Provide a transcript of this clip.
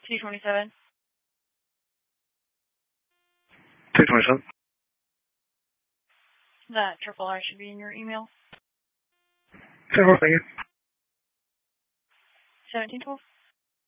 227. 227. That triple I should be in your email. 10-4, thank you. 1712.